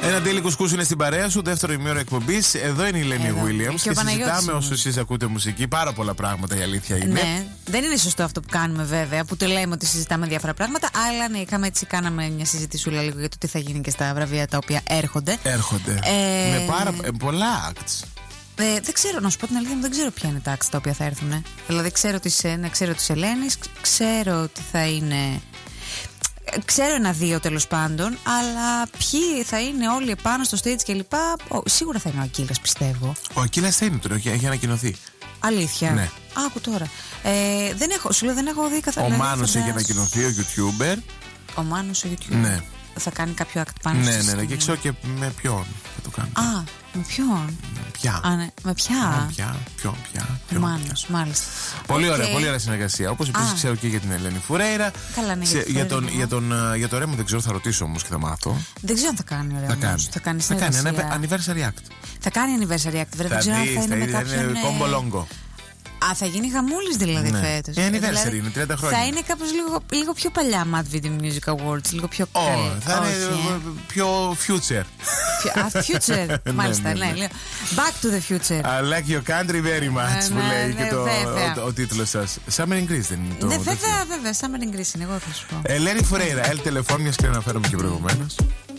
Ένα Daily Κουσκούς είναι στην παρέα σου, δεύτερο ημίωρο εκπομπής. Εδώ είναι η Ελένη Williams και συζητάμε όσο εσείς ακούτε μουσική. Πάρα πολλά πράγματα, η αλήθεια είναι. Ναι, δεν είναι σωστό αυτό που κάνουμε βέβαια, που το λέμε ότι συζητάμε διάφορα πράγματα. Αλλά ναι, κάναμε μια συζητησούλα λίγο για το τι θα γίνει και στα βραβεία τα οποία έρχονται. Με πολλά acts. Δεν ξέρω, να σου πω την αλήθεια μου, δεν ξέρω ποια είναι τα acts τα οποία θα έρθουν. Δηλαδή ξέρω της Ελένης, ξέρω ότι θα είναι. Ξέρω ένα-δύο τέλος πάντων, αλλά ποιοι θα είναι όλοι επάνω στο stage κλπ. Σίγουρα θα είναι ο Ακύλας, πιστεύω. Ο Ακύλας θα είναι τώρα, έχει ανακοινωθεί. Αλήθεια. Ναι. Άκου τώρα. Σου λέω δεν έχω δει καθόλου. Ο Μάνος έχει ανακοινωθεί, ο YouTuber. Ο Μάνος ο YouTuber. Ναι. Θα κάνει κάποιο act πάνω στο ναι, και ξέρω και με ποιον θα το κάνει. Με ποιον? Με ποια? Ποιον. Μάνος, μάλιστα. Πολύ ωραία, πολύ ωραία συνεργασία. Όπως επίσης ξέρω και για την Ελένη Φουρέιρα. Καλά, ναι, για το Ρέμο δεν ξέρω, θα ρωτήσω όμως και θα μάθω. Δεν ξέρω αν θα κάνει ο Ρέμος. Θα κάνει ένα anniversary act. Θα κάνει anniversary act, δεν ξέρω αν θα είναι με κάποιον. Κόμπο λόγκο. Θα γίνει χαμούλης δηλαδή φέτος. Anniversary είναι 30 χρόνια. Θα είναι κάπως λίγο πιο παλιά Mad Video Music Awards, λίγο πιο καλή. Θα είναι πιο future. Future, μάλιστα, ναι. Back to the future. I like your country very much, που λέει και ο τίτλος σας. Summer in Greece δεν είναι το? Βέβαια, Summer in Greece είναι, εγώ θα σου πω. Ελένη Φουρέιρα, El Telefon, μιας και αναφέρομαι και προηγουμένως.